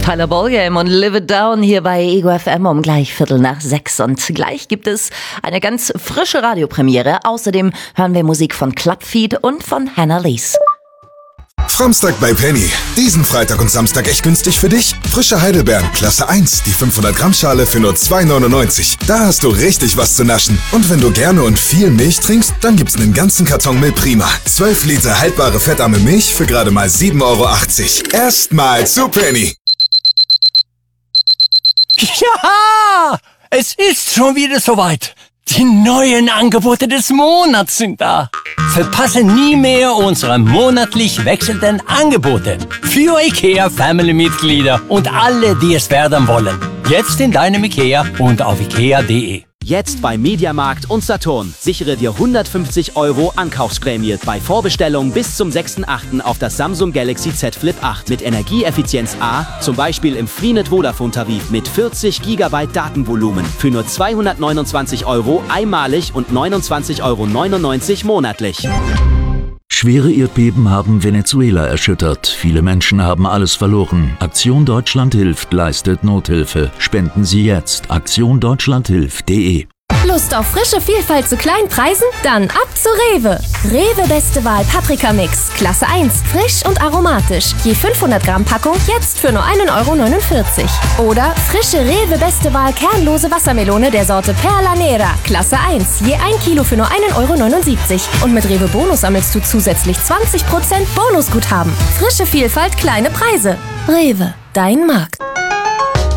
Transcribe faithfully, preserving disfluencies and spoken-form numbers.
Tyler Ballgame und Live It Down hier bei Ego F M um gleich Viertel nach sechs. Und gleich gibt es eine ganz frische Radiopremiere. Außerdem hören wir Musik von Clubfeed und von Hannah Lees. Framstag bei Penny. Diesen Freitag und Samstag echt günstig für dich. Frische Heidelbeeren, Klasse eins, die fünfhundert Gramm Schale für nur zwei neunundneunzig. Da hast du richtig was zu naschen. Und wenn du gerne und viel Milch trinkst, dann gibt's einen ganzen Karton Milch Prima. zwölf Liter haltbare fettarme Milch für gerade mal sieben Euro achtzig. Erstmal zu Penny. Ja, es ist schon wieder soweit. Die neuen Angebote des Monats sind da. Verpasse nie mehr unsere monatlich wechselnden Angebote für IKEA Family-Mitglieder und alle, die es werden wollen. Jetzt in deinem IKEA und auf ikea punkt de. Jetzt bei Mediamarkt und Saturn. Sichere dir hundertfünfzig Euro Ankaufsprämie bei Vorbestellung bis zum sechsten achten auf das Samsung Galaxy Z Flip acht mit Energieeffizienz A, zum Beispiel im Freenet Vodafone Tarif mit vierzig Gigabyte Datenvolumen für nur zweihundertneunundzwanzig Euro einmalig und neunundzwanzig Euro neunundneunzig monatlich. Schwere Erdbeben haben Venezuela erschüttert. Viele Menschen haben alles verloren. Aktion Deutschland hilft, leistet Nothilfe. Spenden Sie jetzt. aktion deutschland hilft punkt de. Lust auf frische Vielfalt zu kleinen Preisen? Dann ab zu Rewe. Rewe Beste Wahl Paprika Mix. Klasse eins. Frisch und aromatisch. Je fünfhundert Gramm Packung jetzt für nur ein Euro neunundvierzig. Oder frische Rewe Beste Wahl kernlose Wassermelone der Sorte Perla Nera. Klasse eins. Je ein Kilo für nur ein Euro neunundsiebzig. Und mit Rewe Bonus sammelst du zusätzlich zwanzig Prozent Bonusguthaben. Frische Vielfalt, kleine Preise. Rewe, dein Markt.